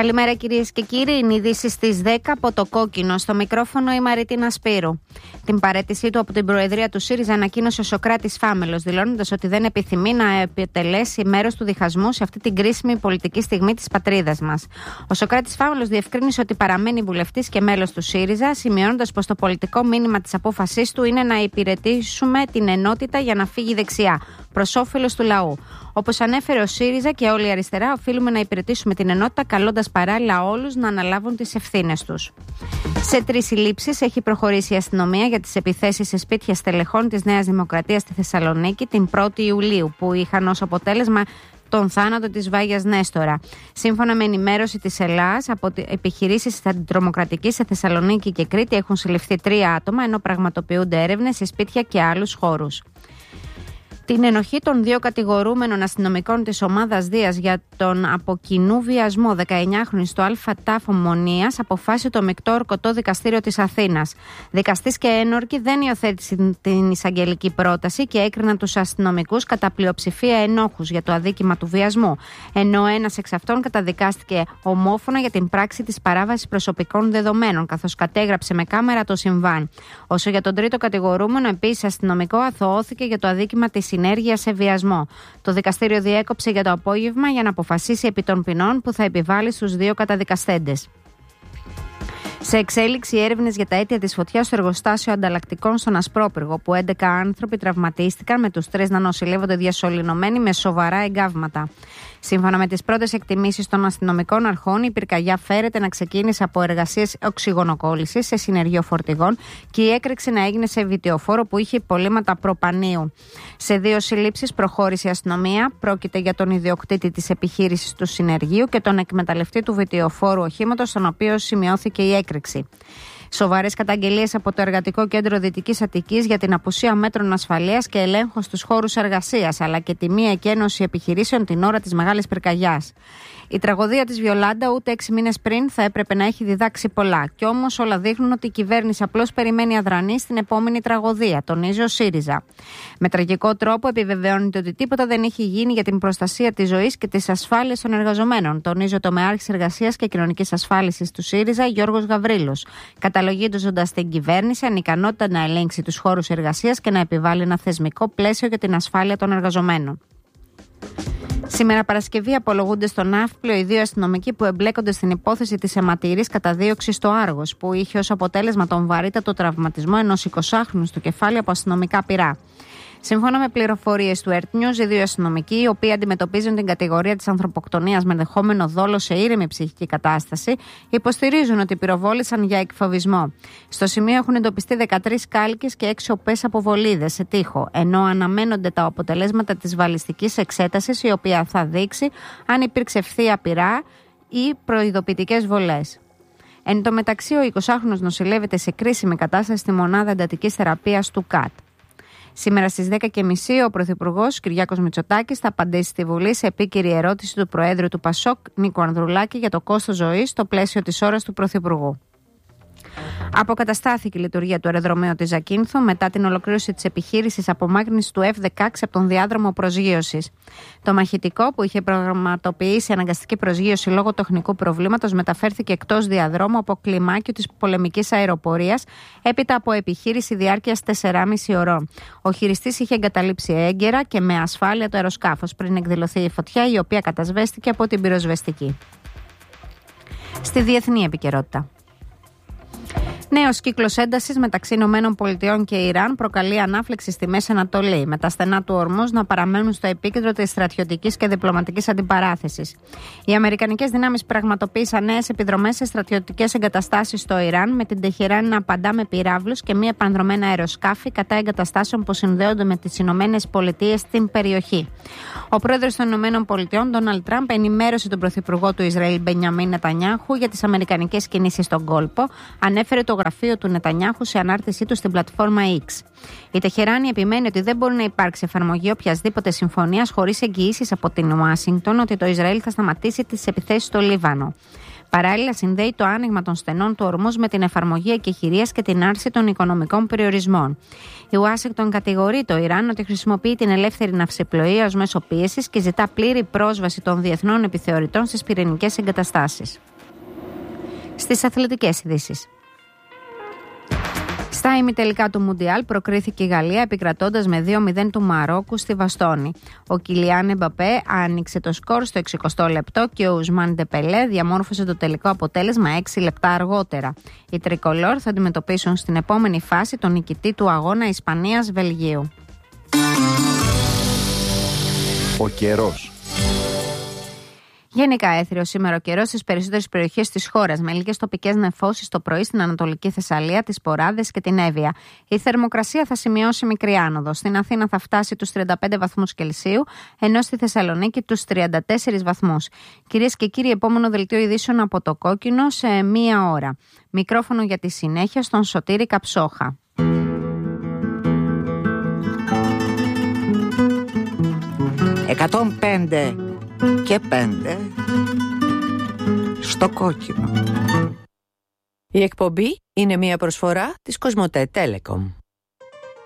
Καλημέρα κυρίες και κύριοι, είναι ειδήσεις στις 10 από το Κόκκινο. Στο μικρόφωνο η Μαρίτινα Σπύρου. Την παραίτησή του από την Προεδρία του ΣΥΡΙΖΑ ανακοίνωσε ο Σωκράτης Φάμελος, δηλώνοντας ότι δεν επιθυμεί να επιτελέσει μέρος του διχασμού σε αυτή την κρίσιμη πολιτική στιγμή της πατρίδας μας. Ο Σωκράτης Φάμελος διευκρίνησε ότι παραμένει βουλευτής και μέλος του ΣΥΡΙΖΑ, σημειώνοντας πως το πολιτικό μήνυμα της απόφασής του είναι να υπηρετήσουμε την ενότητα για να φύγει δεξιά, προς όφελος του λαού. Όπως ανέφερε ο ΣΥΡΙΖΑ και όλη η αριστερά, οφείλουμε να υπηρετήσουμε την ενότητα, καλώντας παράλληλα όλους να αναλάβουν τις ευθύνες τους. Σε 3 συλλήψεις έχει προχωρήσει η αστυνομία για τις επιθέσεις σε σπίτια στελεχών της Νέας Δημοκρατίας στη Θεσσαλονίκη την 1η Ιουλίου, που είχαν ως αποτέλεσμα τον θάνατο της Βάγιας Νέστορα. Σύμφωνα με ενημέρωση της Ελλάς, από επιχειρήσεις αντιτρομοκρατικής σε Θεσσαλονίκη και Κρήτη έχουν συλληφθεί 3 άτομα, ενώ πραγματοποιούνται έρευνες σε σπίτια και άλλους χώρους. Την ενοχή των 2 κατηγορούμενων αστυνομικών της ομάδας Δίας για τον από κοινού βιασμό 19χρονη στο ΑΤΑΦ Ομονίας αποφάσισε το Μεικτό Ορκωτό Δικαστήριο της Αθήνας. Δικαστής και ένορκοι δεν υιοθέτησαν την εισαγγελική πρόταση και έκριναν τους αστυνομικούς κατά πλειοψηφία ενόχους για το αδίκημα του βιασμού, ενώ ένας εξ αυτών καταδικάστηκε ομόφωνα για την πράξη της παράβασης προσωπικών δεδομένων, καθώς κατέγραψε με κάμερα το συμβάν. Όσο για τον τρίτο κατηγορούμενο, επίσης αστυνομικό, αθωώθηκε για το αδίκημα της συνέργεια σε βιασμό. Το δικαστήριο διέκοψε για το απόγευμα για να αποφασίσει επί των ποινών που θα επιβάλλει στους 2 καταδικαστέντες. Σε εξέλιξη έρευνες για τα αίτια της φωτιάς στο εργοστάσιο ανταλλακτικών στον Ασπρόπυργο, που 11 άνθρωποι τραυματίστηκαν, με τους 3 να νοσηλεύονται διασωληνωμένοι με σοβαρά εγκάβματα. Σύμφωνα με τις πρώτες εκτιμήσεις των αστυνομικών αρχών, η πυρκαγιά φέρεται να ξεκίνησε από εργασίες οξυγονοκόλλησης σε συνεργείο φορτηγών και η έκρηξη να έγινε σε βιτιοφόρο που είχε υπολείμματα προπανίου. Σε 2 συλλήψεις προχώρησε η αστυνομία. Πρόκειται για τον ιδιοκτήτη της επιχείρησης του συνεργείου και τον εκμεταλλευτή του βιτιοφόρου οχήματος, στον οποίο σημειώθηκε η έκρηξη. Σοβαρές καταγγελίες από το Εργατικό Κέντρο Δυτικής Αττικής για την απουσία μέτρων ασφαλείας και ελέγχου στους χώρους εργασίας, αλλά και τη μη εκένωση επιχειρήσεων την ώρα της μεγάλης πυρκαγιάς. Η τραγωδία της Βιολάντα ούτε 6 μήνες πριν θα έπρεπε να έχει διδάξει πολλά. Κι όμως όλα δείχνουν ότι η κυβέρνηση απλώς περιμένει αδρανή στην επόμενη τραγωδία, τονίζει ο ΣΥΡΙΖΑ. Με τραγικό τρόπο επιβεβαιώνεται ότι τίποτα δεν έχει γίνει για την προστασία της ζωής και της ασφάλειας των εργαζομένων, τονίζει ο τομεάρχης Εργασίας και Κοινωνικής Ασφάλισης του ΣΥΡΙΖΑ, Γιώργος Γαβρίλος, καταλογίζοντας την κυβέρνηση ανικανότητα να ελέγξει τους χώρους εργασίας και να επιβάλλει ένα θεσμικό πλαίσιο για την ασφάλεια των εργαζομένων. Σήμερα Παρασκευή απολογούνται στον Ναύπλιο οι 2 αστυνομικοί που εμπλέκονται στην υπόθεση της αιματηρής καταδίωξης στο Άργος, που είχε ως αποτέλεσμα τον βαρύτατο τραυματισμό ενός 20χρονου στο κεφάλι από αστυνομικά πυρά. Σύμφωνα με πληροφορίες του Earth News, οι 2 αστυνομικοί, οι οποίοι αντιμετωπίζουν την κατηγορία της ανθρωποκτονίας με ενδεχόμενο δόλο σε ήρεμη ψυχική κατάσταση, υποστηρίζουν ότι πυροβόλησαν για εκφοβισμό. Στο σημείο έχουν εντοπιστεί 13 κάλικες και 6 οπές από βολίδες σε τοίχο, ενώ αναμένονται τα αποτελέσματα της βαλιστικής εξέτασης, η οποία θα δείξει αν υπήρξε ευθεία πυρά ή προειδοποιητικές βολές. Εν τω μεταξύ, ο 20χρονος νοσηλεύεται σε κρίσιμη κατάσταση στη μονάδα εντατικής θεραπείας του ΚΑΤ. Σήμερα στις 10.30 ο Πρωθυπουργός Κυριάκος Μητσοτάκης θα απαντήσει στη Βουλή σε επίκαιρη ερώτηση του Προέδρου του ΠΑΣΟΚ Νίκου Ανδρουλάκη για το κόστος ζωής στο πλαίσιο της ώρας του Πρωθυπουργού. Αποκαταστάθηκε η λειτουργία του αεροδρομίου της Ζακίνθου μετά την ολοκλήρωση της επιχείρησης απομάκρυνσης του F-16 από τον διάδρομο προσγείωσης. Το μαχητικό, που είχε προγραμματοποιήσει αναγκαστική προσγείωση λόγω τεχνικού προβλήματος, μεταφέρθηκε εκτός διαδρόμου από κλιμάκιο της πολεμικής αεροπορίας έπειτα από επιχείρηση διάρκειας 4,5 ωρών. Ο χειριστής είχε εγκαταλείψει έγκαιρα και με ασφάλεια το αεροσκάφος πριν εκδηλωθεί η φωτιά, η οποία κατασβέστηκε από την πυροσβεστική. Στη διεθνή επικαιρότητα. Νέος κύκλος έντασης μεταξύ ΗΠΑ και Ιράν προκαλεί ανάφλεξη στη Μέση Ανατολή, με τα στενά του Ορμούζ να παραμένουν στο επίκεντρο της στρατιωτικής και διπλωματικής αντιπαράθεσης. Οι αμερικανικές δυνάμεις πραγματοποίησαν νέες επιδρομές σε στρατιωτικές εγκαταστάσεις στο Ιράν, με την Τεχεράνη να απαντά με πυράβλους και μη επανδρομένα αεροσκάφη κατά εγκαταστάσεων που συνδέονται με τις ΗΠΑ στην περιοχή. Ο πρόεδρος των ΗΠΑ, Ντόναλντ Τραμπ, ενημέρωσε τον πρωθυπουργό του Ισραήλ, Μπενιαμίν Νετανιάχου, για τις αμερικανικές κινήσεις στον κόλπο. Ανέφερε το γραφείο του Νετανιάχου σε ανάρτησή του στην πλατφόρμα X. Η Τεχεράνη επιμένει ότι δεν μπορεί να υπάρξει εφαρμογή οποιασδήποτε συμφωνίας χωρίς εγγυήσεις από την Ουάσιγκτον ότι το Ισραήλ θα σταματήσει τις επιθέσεις στο Λίβανο. Παράλληλα, συνδέει το άνοιγμα των στενών του Ορμούζ με την εφαρμογή εκεχηρίας και την άρση των οικονομικών περιορισμών. Η Ουάσιγκτον κατηγορεί το Ιράν ότι χρησιμοποιεί την ελεύθερη ναυσιπλοεία ως μέσο πίεσης και ζητά πλήρη πρόσβαση των διεθνών επιθεωρητών στις πυρηνικές εγκαταστάσεις. Στις αθλητικές ειδήσεις. Στα ημιτελικά του Μουντιάλ προκρίθηκε η Γαλλία επικρατώντας με 2-0 του Μαρόκου στη Βαστόνη. Ο Κιλιάν Εμπαπέ άνοιξε το σκορ στο 60 λεπτό και ο Ουσμάν Ντεμπελέ διαμόρφωσε το τελικό αποτέλεσμα 6 λεπτά αργότερα. Οι τρικολόρ θα αντιμετωπίσουν στην επόμενη φάση τον νικητή του αγώνα Ισπανίας-Βελγίου. Ο καιρός. Γενικά έθριο σήμερα ο καιρός στις περισσότερες περιοχές της χώρας, με λίγες τοπικές νεφώσεις το πρωί στην Ανατολική Θεσσαλία, τις Ποράδες και την Εύβοια. Η θερμοκρασία θα σημειώσει μικρή άνοδο. Στην Αθήνα θα φτάσει τους 35 βαθμούς Κελσίου, ενώ στη Θεσσαλονίκη τους 34 βαθμούς. Κυρίες και κύριοι, επόμενο δελτίο ειδήσεων από το Κόκκινο σε 1 ώρα. Μικρόφωνο για τη συνέχεια στον Σωτήρη Καψόχα. 105 και 5 στο Κόκκινο. Η εκπομπή είναι μια προσφορά της Κοσμοτέ Telecom.